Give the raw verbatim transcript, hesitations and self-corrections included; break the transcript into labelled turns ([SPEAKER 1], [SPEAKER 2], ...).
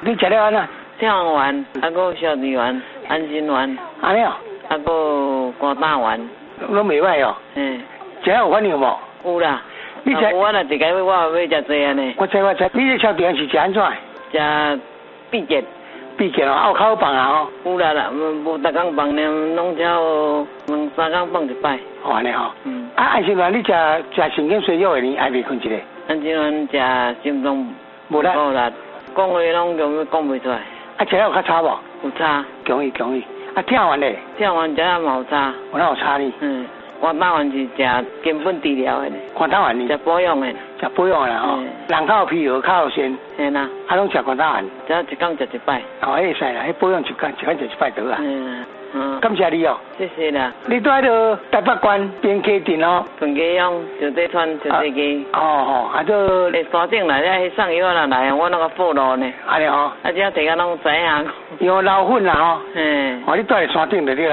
[SPEAKER 1] 你食了安怎？
[SPEAKER 2] 跳丸，还个小鱼丸、安心丸，
[SPEAKER 1] 安尼哦，
[SPEAKER 2] 还个瓜蛋丸，
[SPEAKER 1] 拢袂歹哦。
[SPEAKER 2] 嗯，
[SPEAKER 1] 食有反应无？
[SPEAKER 2] 有啦。
[SPEAKER 1] 你食？
[SPEAKER 2] 我若一个月我要食济安尼。
[SPEAKER 1] 我知我知，你这超甜是食安怎？
[SPEAKER 2] 食必结。
[SPEAKER 1] 必结哦，拗口放啊吼。
[SPEAKER 2] 有啦啦，无逐工放呢，拢只有两三工放一摆。
[SPEAKER 1] 哦，安尼吼。
[SPEAKER 2] 嗯。
[SPEAKER 1] 啊，安心丸你食食神经衰弱的呢，爱袂困一个？
[SPEAKER 2] 安心丸食心脏
[SPEAKER 1] 无力。
[SPEAKER 2] 无力，讲话拢根本讲袂出来。
[SPEAKER 1] 啊，食了有较差无？
[SPEAKER 2] 有差。
[SPEAKER 1] 容易容易。啊，跳丸嘞？
[SPEAKER 2] 跳丸食了嘛有差。
[SPEAKER 1] 有哪有差呢？
[SPEAKER 2] 嗯。瓜蛋丸是食根本治疗的呢。
[SPEAKER 1] 瓜蛋丸呢？
[SPEAKER 2] 食保养的。
[SPEAKER 1] 食保养的吼。人较有疲劳，较有酸。
[SPEAKER 2] 嘿啦。
[SPEAKER 1] 啊，拢食瓜蛋丸。
[SPEAKER 2] 只一工食一摆。
[SPEAKER 1] 哦，迄会使啦，迄保养一工一工食一摆得啦。
[SPEAKER 2] 嗯嗯。
[SPEAKER 1] 感谢你哦。
[SPEAKER 2] 谢谢啦。
[SPEAKER 1] 你住喺度台北县边溪镇哦。
[SPEAKER 2] 屯溪乡小地村小地鸡。
[SPEAKER 1] 哦哦，啊都。
[SPEAKER 2] 诶，山顶来咧，送药啦来，我那个辅导呢。
[SPEAKER 1] 安尼吼。
[SPEAKER 2] 啊，只大家拢知影。
[SPEAKER 1] 用老粉啦吼。
[SPEAKER 2] 嘿。
[SPEAKER 1] 哦，你住喺山顶就对啦。